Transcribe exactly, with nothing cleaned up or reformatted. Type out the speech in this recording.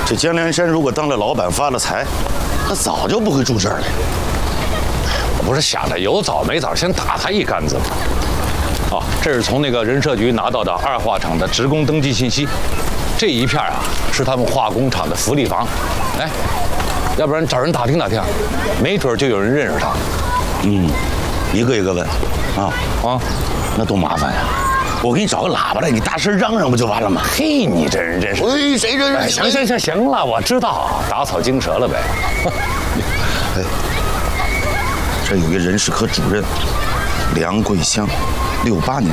这江连山如果当了老板发了财，他早就不会住这儿了。 我不是想着有早没早，先打他一竿子吗？哦，这是从那个人社局拿到的二化厂的职工登记信息，这一片啊是他们化工厂的福利房。哎，要不然找人打听打听，没准就有人认识他。 嗯，一个一个问，啊啊， 那多麻烦呀！我给你找个喇叭来，你大声嚷嚷不就完了吗？ 嘿，你这人真是…… 哎，谁这哎，行行行行了，我知道，打草惊蛇了呗。 哎，这有一个人事科主任，梁桂香，六八年。